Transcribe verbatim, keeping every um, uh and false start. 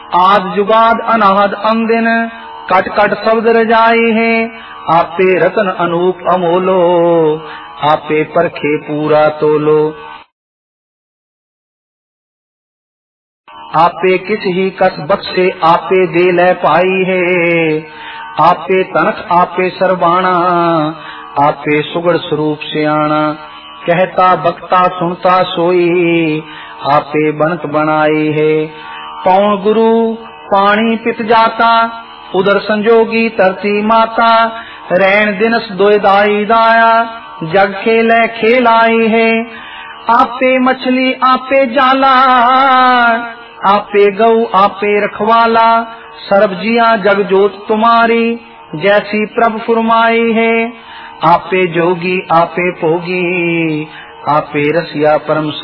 आद जुगाद अनाहद अंदिन cut cut शब्द रजाए है। आपे रतन अनूप अमोलो आपे परखे पूरा तोलो। आपे किस ही कस बख्शे आपे दे ले पाई है। आपे तनख आपे सरबाना आपे सुगढ़ स्वरूप से आना। कहता बकता सुनता सोई आपे बनत बनाई है। पौन गुरु पानी पित जाता उधर संजोगी धरती माता। रैन दिनस दोयदाई दाया जग खेले खेल आई है। आपे मछली आपे जाला आपे गऊ आपे रखवाला। सर्वजिया जग जोत तुम्हारी जैसी प्रभ फुरमाई है। आपे जोगी आपे भोगी आपे रसिया परम